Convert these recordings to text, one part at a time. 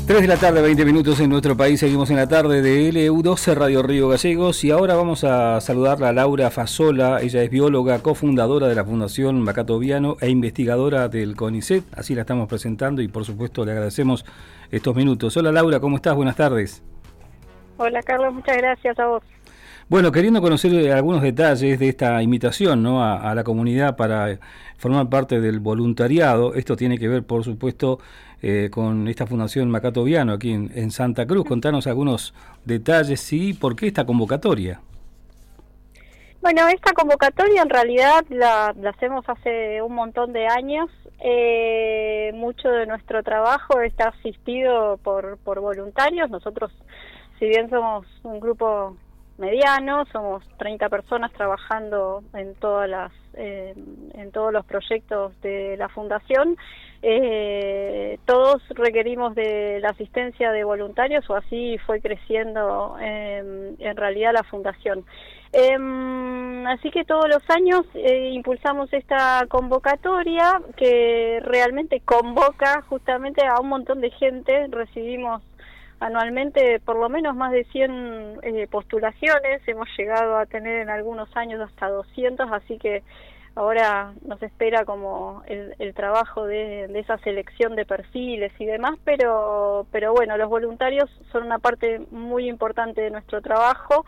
3 de la tarde, 20 minutos en nuestro país. Seguimos en la tarde de LU12 Radio Río Gallegos y ahora vamos a saludar a Laura Fazola. Ella es bióloga, cofundadora de la Fundación Macato Viano e investigadora del CONICET. Así la estamos presentando y por supuesto le agradecemos estos minutos. Hola Laura, ¿cómo estás? Buenas tardes. Hola Carlos, muchas gracias a vos. Bueno, queriendo conocer algunos detalles de esta invitación, ¿no?, a la comunidad para formar parte del voluntariado. Esto tiene que ver, por supuesto, con esta Fundación Macato Viano aquí en Santa Cruz. Contanos algunos detalles y por qué esta convocatoria. Bueno, esta convocatoria en realidad la hacemos hace un montón de años. Mucho de nuestro trabajo está asistido por voluntarios. Nosotros, si bien somos un grupo mediano, somos 30 personas trabajando en todos los proyectos de la fundación. Todos requerimos de la asistencia de voluntarios, o así fue creciendo en realidad la fundación. Así que todos los años impulsamos esta convocatoria que realmente convoca justamente a un montón de gente. Recibimos anualmente por lo menos más de 100 postulaciones, hemos llegado a tener en algunos años hasta 200, así que ahora nos espera como el trabajo de esa selección de perfiles y demás, pero bueno, los voluntarios son una parte muy importante de nuestro trabajo.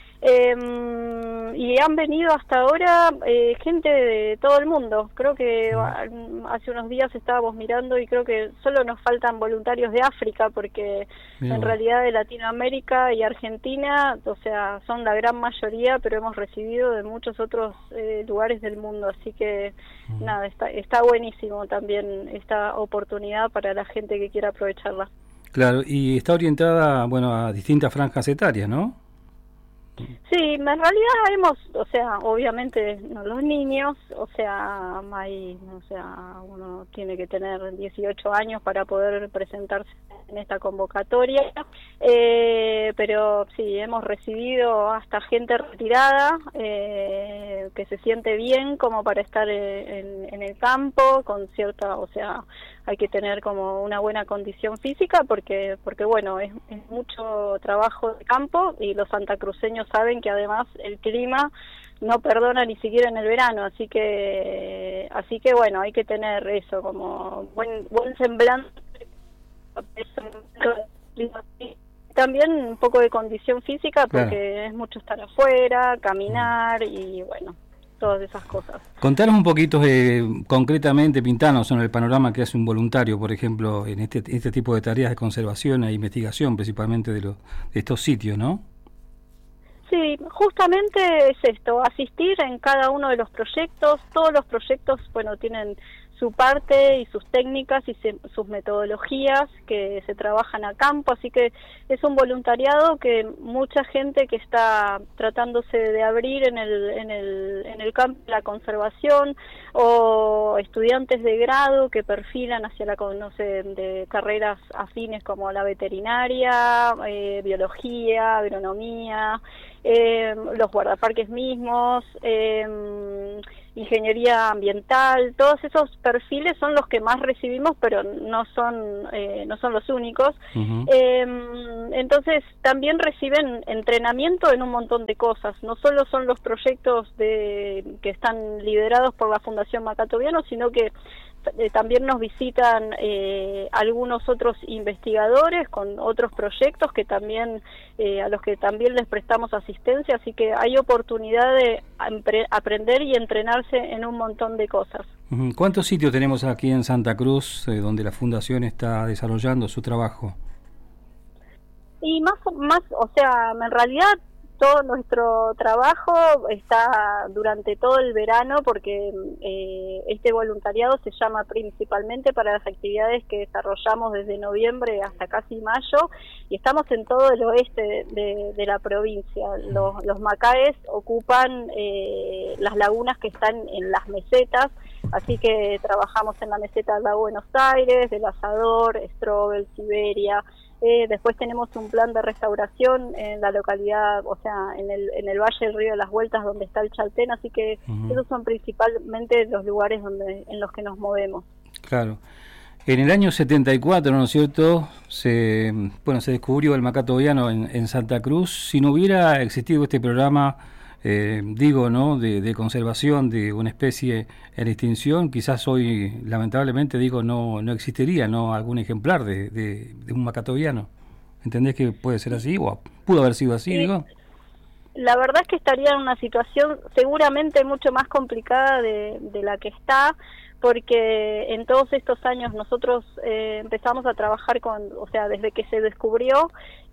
Y han venido hasta ahora gente de todo el mundo. Creo que hace unos días estábamos mirando y creo que solo nos faltan voluntarios de África, porque en realidad de Latinoamérica y Argentina, o sea, son la gran mayoría, pero hemos recibido de muchos otros lugares del mundo, así que nada, está buenísimo también esta oportunidad para la gente que quiera aprovecharla. Claro, y está orientada, bueno, a distintas franjas etarias, ¿no? Sí, en realidad o sea, obviamente no los niños, o sea, uno tiene que tener 18 años para poder presentarse en esta convocatoria, pero sí, hemos recibido hasta gente retirada que se siente bien como para estar en el campo con cierta, o sea, hay que tener como una buena condición física porque bueno, es mucho trabajo de campo y los santacruceños saben que además el clima no perdona ni siquiera en el verano, así que bueno, hay que tener eso como buen semblante, también un poco de condición física porque es mucho estar afuera, caminar y bueno, todas esas cosas. Contanos un poquito concretamente, pintanos en el panorama que hace un voluntario, por ejemplo, en este tipo de tareas de conservación e investigación, principalmente de estos sitios, ¿no? Sí, justamente es esto, asistir en cada uno de los proyectos. Todos los proyectos, bueno, tienen su parte y sus técnicas y sus metodologías que se trabajan a campo, así que es un voluntariado que mucha gente que está tratándose de abrir en el campo de la conservación, o estudiantes de grado que perfilan hacia de carreras afines como la veterinaria, biología, agronomía, los guardaparques mismos, ingeniería ambiental. Todos esos perfiles son los que más recibimos, pero no son los únicos. Entonces también reciben entrenamiento en un montón de cosas. No solo son los proyectos que están liderados por la Fundación Macato Viano, sino que también nos visitan algunos otros investigadores con otros proyectos que también a los que también les prestamos asistencia, así que hay oportunidad de aprender y entrenarse en un montón de cosas. ¿Cuántos sitios tenemos aquí en Santa Cruz donde la Fundación está desarrollando su trabajo? Y más, o sea, en realidad todo nuestro trabajo está durante todo el verano, porque este voluntariado se llama principalmente para las actividades que desarrollamos desde noviembre hasta casi mayo, y estamos en todo el oeste de la provincia. Los macaes ocupan las lagunas que están en las mesetas, así que trabajamos en la meseta del Lago Buenos Aires, del Asador, Strobel, Siberia. Después tenemos un plan de restauración en la localidad, o sea, en el Valle del Río de las Vueltas, donde está el Chaltén, así que esos son principalmente los lugares en los que nos movemos. Claro. En el año 74, ¿no es cierto?, se descubrió el macaco oviano en Santa Cruz. Si no hubiera existido este programa, ¿no?, de conservación de una especie en extinción, quizás hoy, lamentablemente, no existiría, ¿no?, algún ejemplar de un macaco oviano. ¿Entendés que puede ser así? ¿O pudo haber sido así, digo? La verdad es que estaría en una situación seguramente mucho más complicada de la que está, porque en todos estos años nosotros empezamos a trabajar desde que se descubrió,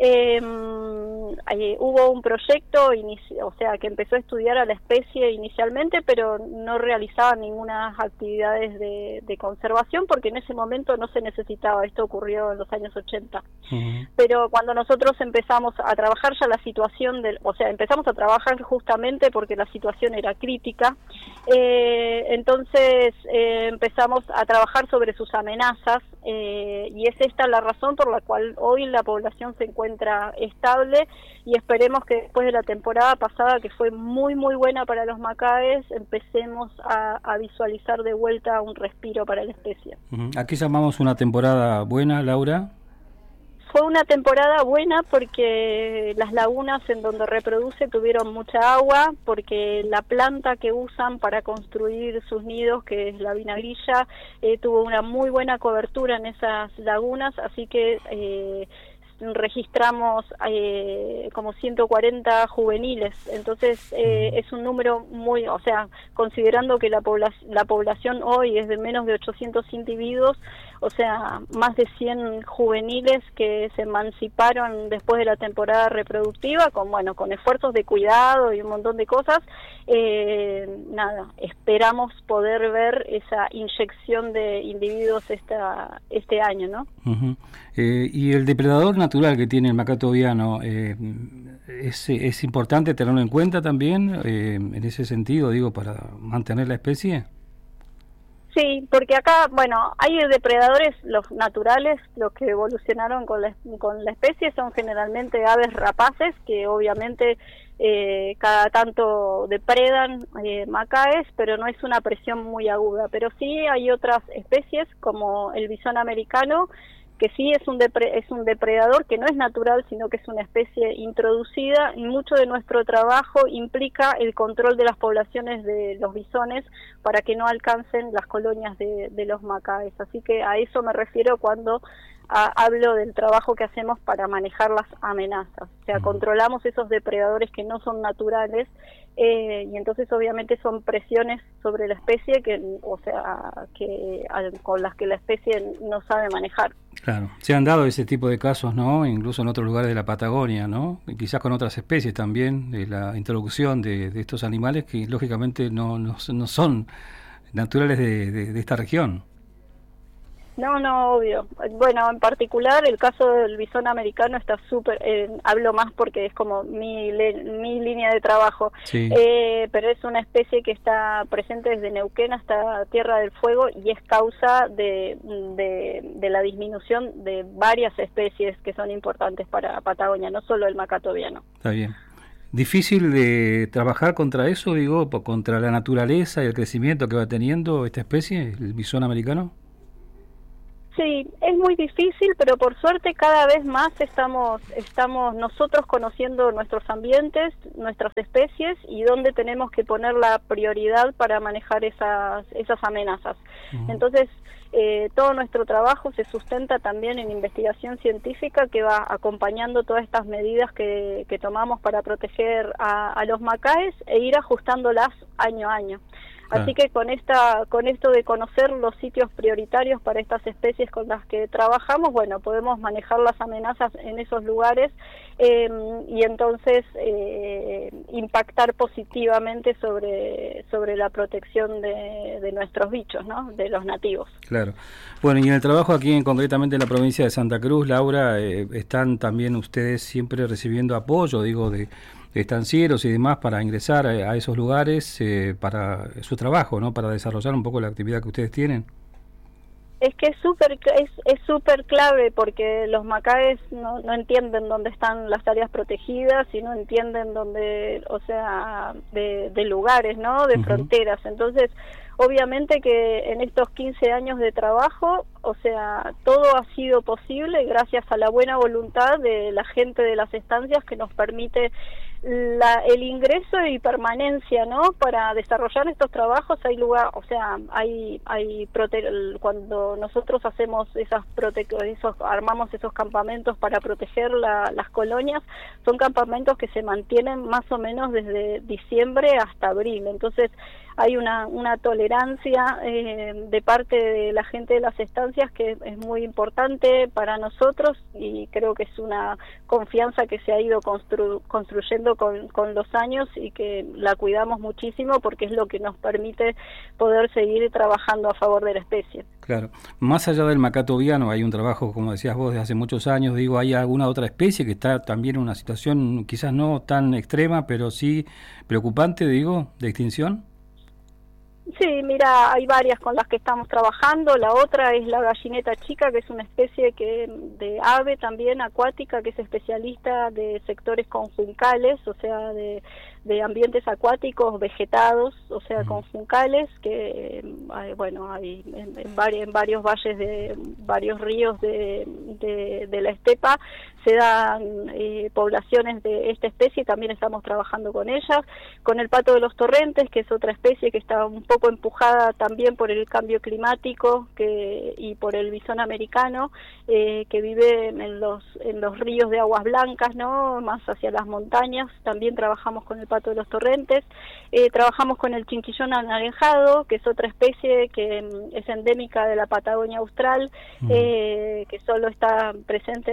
hubo un proyecto, que empezó a estudiar a la especie inicialmente, pero no realizaba ninguna actividades de conservación, porque en ese momento no se necesitaba. Esto ocurrió en los años 80. Uh-huh. Pero cuando nosotros empezamos a trabajar ya la situación empezamos a trabajar justamente porque la situación era crítica, entonces empezamos a trabajar sobre sus amenazas, y es esta la razón por la cual hoy la población se encuentra estable, y esperemos que después de la temporada pasada, que fue muy muy buena para los macaes, empecemos a visualizar de vuelta un respiro para la especie. ¿A qué llamamos una temporada buena, Laura? Fue una temporada buena porque las lagunas en donde reproduce tuvieron mucha agua, porque la planta que usan para construir sus nidos, que es la vinagrilla, tuvo una muy buena cobertura en esas lagunas, así que registramos como 140 juveniles. Entonces es un número muy, considerando que la población hoy es de menos de 800 individuos, más de 100 juveniles que se emanciparon después de la temporada reproductiva, con esfuerzos de cuidado y un montón de cosas. Esperamos poder ver esa inyección de individuos este año, ¿no? Uh-huh. Y el depredador natural que tiene el macaco oviano, ¿es importante tenerlo en cuenta también en ese sentido, para mantener la especie? Sí, porque acá, hay depredadores, los naturales, los que evolucionaron con la especie, son generalmente aves rapaces, que obviamente cada tanto depredan macaes, pero no es una presión muy aguda. Pero sí hay otras especies, como el bisón americano, que sí es un depredador que no es natural, sino que es una especie introducida, y mucho de nuestro trabajo implica el control de las poblaciones de los bisones para que no alcancen las colonias de los macaes. Así que a eso me refiero cuando hablo del trabajo que hacemos para manejar las amenazas. Controlamos esos depredadores que no son naturales, y entonces obviamente son presiones sobre la especie con las que la especie no sabe manejar. Claro, se han dado ese tipo de casos, ¿no? Incluso en otros lugares de la Patagonia, ¿no? Y quizás con otras especies también, de la introducción de estos animales que lógicamente no son naturales de esta región. No, obvio. En particular el caso del bisón americano está súper, hablo más porque es como mi línea de trabajo, sí. Pero es una especie que está presente desde Neuquén hasta Tierra del Fuego, y es causa de la disminución de varias especies que son importantes para Patagonia, no solo el macaco oviano. Está bien. ¿Difícil de trabajar contra eso, contra la naturaleza y el crecimiento que va teniendo esta especie, el bisón americano? Sí, es muy difícil, pero por suerte cada vez más estamos nosotros conociendo nuestros ambientes, nuestras especies, y dónde tenemos que poner la prioridad para manejar esas amenazas. Uh-huh. Entonces, todo nuestro trabajo se sustenta también en investigación científica que va acompañando todas estas medidas que tomamos para proteger a los macaes e ir ajustándolas año a año. Así que con esto de conocer los sitios prioritarios para estas especies con las que trabajamos, podemos manejar las amenazas en esos lugares, y entonces impactar positivamente sobre la protección de nuestros bichos, ¿no? De los nativos. Claro. Bueno, y en el trabajo aquí concretamente en la provincia de Santa Cruz, Laura, están también ustedes siempre recibiendo apoyo, de estancieros y demás para ingresar a esos lugares para su trabajo, ¿no? Para desarrollar un poco la actividad que ustedes tienen. Es que es súper clave, porque los macaes no entienden dónde están las áreas protegidas y no entienden dónde, de lugares, ¿no? De fronteras. Entonces, obviamente que en estos 15 años de trabajo, o sea, todo ha sido posible gracias a la buena voluntad de la gente de las estancias que nos permite el ingreso y permanencia, ¿no? Para desarrollar estos trabajos hay lugar, o sea, cuando nosotros hacemos armamos esos campamentos para proteger las colonias, son campamentos que se mantienen más o menos desde diciembre hasta abril. Entonces hay una tolerancia de parte de la gente de las estancias que es muy importante para nosotros, y creo que es una confianza que se ha ido construyendo con los años y que la cuidamos muchísimo porque es lo que nos permite poder seguir trabajando a favor de la especie. Claro. Más allá del macato viano, hay un trabajo, como decías vos, de hace muchos años. Digo, ¿hay alguna otra especie que está también en una situación quizás no tan extrema, pero sí preocupante, digo, de extinción? Sí, mira, hay varias con las que estamos trabajando. La otra es la gallineta chica, que es una especie de ave también acuática, que es especialista de sectores conjuncales, o sea, de ambientes acuáticos vegetados, o sea, conjuncales, que bueno, hay en varios valles de varios ríos de la estepa se dan poblaciones de esta especie, y también estamos trabajando con ellas. Con el pato de los torrentes, que es otra especie que está un poco empujada también por el cambio climático y por el bisón americano, que vive en los ríos de aguas blancas, ¿no? Más hacia las montañas. También trabajamos con el pato de los torrentes. Trabajamos con el chinchillón anaranjado, que es otra especie que es endémica de la Patagonia Austral, que solo está presente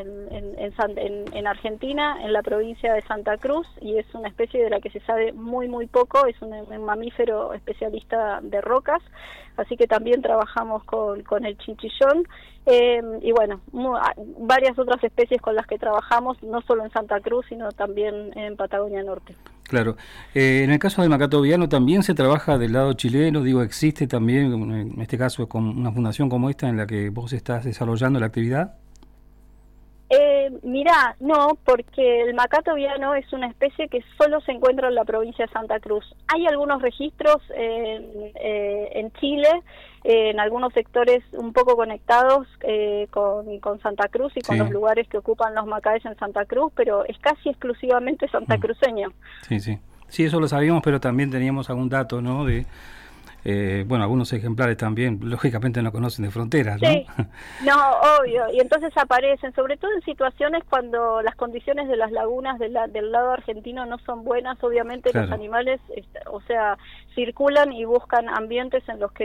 en Argentina, en la provincia de Santa Cruz, y es una especie de la que se sabe muy poco. Es un mamífero especialista de rocas, así que también trabajamos con el chinchillón, y bueno, varias otras especies con las que trabajamos, no solo en Santa Cruz, sino también en Patagonia Norte. Claro. En el caso del macato viano también se trabaja del lado chileno, digo, existe también, en este caso, con una fundación como esta en la que vos estás desarrollando la actividad. Mirá, no, porque el macato viano es una especie que solo se encuentra en la provincia de Santa Cruz. Hay algunos registros en Chile, en algunos sectores un poco conectados con Santa Cruz y con los lugares que ocupan los macaes en Santa Cruz, pero es casi exclusivamente santacruceño. Sí, eso lo sabíamos, pero también teníamos algún dato, ¿no? Bueno, algunos ejemplares también, lógicamente no conocen de fronteras, ¿no? Sí, no, obvio, y entonces aparecen, sobre todo en situaciones cuando las condiciones de las lagunas del lado argentino no son buenas. Obviamente claro. Los animales, o sea, circulan y buscan ambientes en los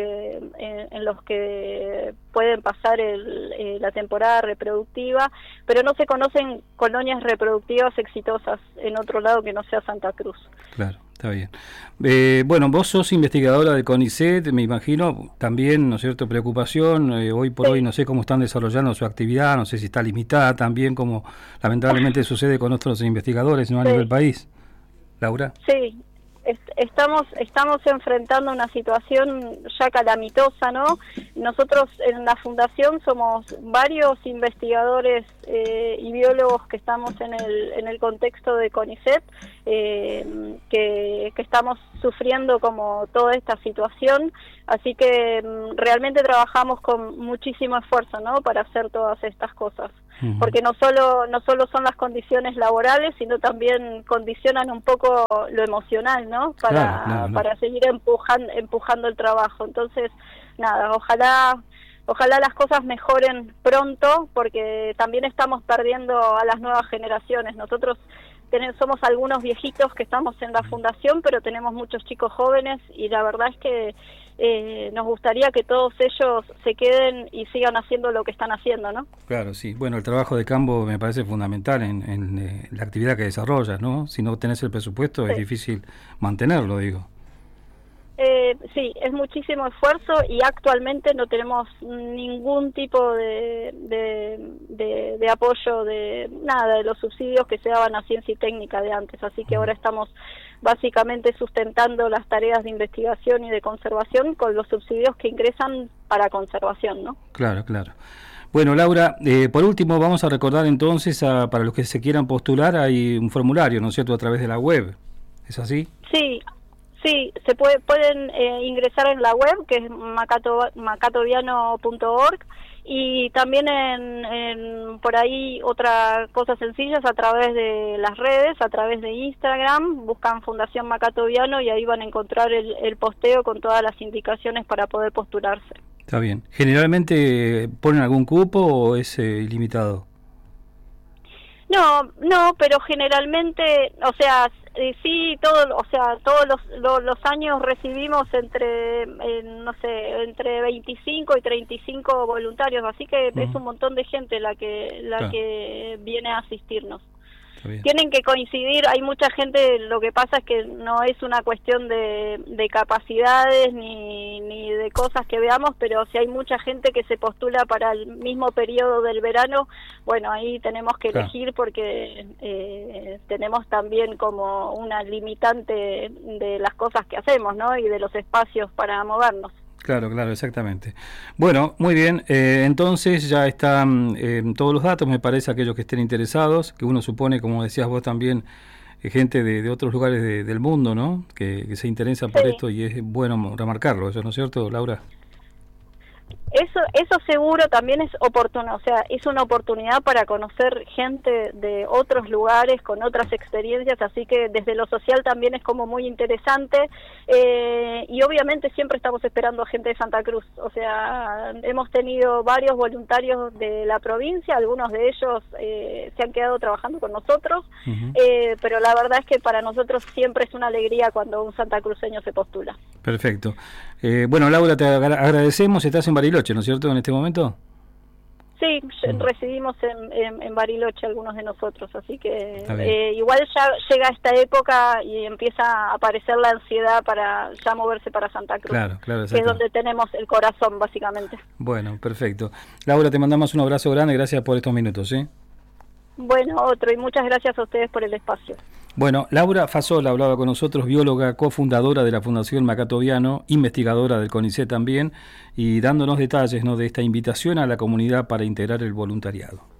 que pueden pasar la temporada reproductiva, pero no se conocen colonias reproductivas exitosas en otro lado que no sea Santa Cruz. Claro. Está bien. Bueno, vos sos investigadora de CONICET, me imagino, también, ¿no es cierto?, preocupación, hoy por hoy no sé cómo están desarrollando su actividad, no sé si está limitada también, como lamentablemente sucede con otros investigadores, ¿no?, a nivel país. Laura. Sí, estamos enfrentando una situación ya calamitosa, ¿no? Nosotros en la fundación somos varios investigadores y biólogos que estamos en el contexto de CONICET, que estamos sufriendo como toda esta situación, así que realmente trabajamos con muchísimo esfuerzo, ¿no?, para hacer todas estas cosas, porque no solo son las condiciones laborales, sino también condicionan un poco lo emocional, ¿no?, para seguir empujando el trabajo. Entonces, nada, ojalá las cosas mejoren pronto, porque también estamos perdiendo a las nuevas generaciones. Nosotros somos algunos viejitos que estamos en la fundación, pero tenemos muchos chicos jóvenes, y la verdad es que nos gustaría que todos ellos se queden y sigan haciendo lo que están haciendo, ¿no? Claro, sí. Bueno, el trabajo de campo me parece fundamental en la actividad que desarrollas, ¿no? Si no tenés el presupuesto es difícil mantenerlo, digo. Sí, es muchísimo esfuerzo, y actualmente no tenemos ningún tipo de apoyo de nada de los subsidios que se daban a ciencia y técnica de antes, así que ahora estamos básicamente sustentando las tareas de investigación y de conservación con los subsidios que ingresan para conservación, ¿no? Claro. Bueno, Laura, por último vamos a recordar entonces, para los que se quieran postular, hay un formulario, ¿no es cierto?, a través de la web, ¿es así? Sí, pueden ingresar en la web, que es macatoviano.org, y también por ahí otra cosa sencillas a través de las redes, a través de Instagram, buscan Fundación Macatoviano y ahí van a encontrar el posteo con todas las indicaciones para poder postularse. Está bien. ¿Generalmente ponen algún cupo o es ilimitado? No, pero generalmente, o sea, sí, todos los años recibimos entre 25 y 35 voluntarios, así que es un montón de gente la que viene a asistirnos. Tienen que coincidir, hay mucha gente, lo que pasa es que no es una cuestión de capacidades ni de cosas que veamos, pero si hay mucha gente que se postula para el mismo periodo del verano, bueno, ahí tenemos que elegir porque tenemos también como una limitante de las cosas que hacemos, ¿no? Y de los espacios para movernos. Claro, exactamente. Bueno, muy bien, entonces ya están todos los datos, me parece, aquellos que estén interesados, que uno supone, como decías vos también, gente de otros lugares del mundo, ¿no? Que se interesan por esto y es bueno remarcarlo, ¿eso no es cierto, Laura? Eso seguro también es oportuno, o sea, es una oportunidad para conocer gente de otros lugares con otras experiencias, así que desde lo social también es como muy interesante y obviamente siempre estamos esperando a gente de Santa Cruz, o sea, hemos tenido varios voluntarios de la provincia, algunos de ellos se han quedado trabajando con nosotros, pero la verdad es que para nosotros siempre es una alegría cuando un santacruceño se postula. Perfecto. Bueno, Laura, te agradecemos, estás en Bariloche, ¿no es cierto, en este momento? Sí, residimos en Bariloche algunos de nosotros, así que igual ya llega esta época y empieza a aparecer la ansiedad para ya moverse para Santa Cruz, que es donde tenemos el corazón, básicamente. Bueno, perfecto. Laura, te mandamos un abrazo grande, gracias por estos minutos, ¿sí? Bueno, otro, y muchas gracias a ustedes por el espacio. Bueno, Laura Fasola hablaba con nosotros, bióloga, cofundadora de la Fundación Macatoviano, investigadora del CONICET también, y dándonos detalles, ¿no?, de esta invitación a la comunidad para integrar el voluntariado.